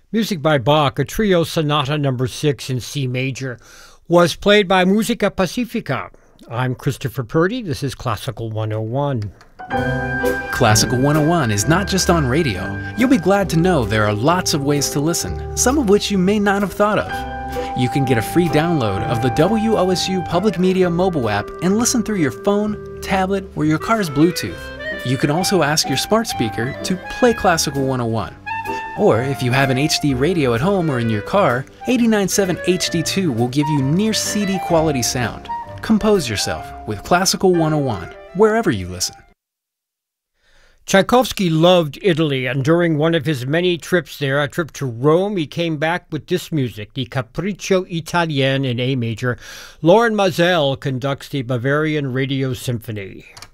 Music by Bach, a trio sonata number 6 in C major, was played by Musica Pacifica. I'm Christopher Purdy. This is Classical 101. Classical 101 is not just on radio. You'll be glad to know there are lots of ways to listen, some of which you may not have thought of. You can get a free download of the WOSU Public Media mobile app and listen through your phone, tablet, or your car's Bluetooth. You can also ask your smart speaker to play Classical 101. Or if you have an HD radio at home or in your car, 89.7 HD2 will give you near CD quality sound. Compose yourself with Classical 101, wherever you listen. Tchaikovsky loved Italy, and during one of his many trips there, a trip to Rome, he came back with this music, the Capriccio Italien in A major. Loren Maazel conducts the Bavarian Radio Symphony.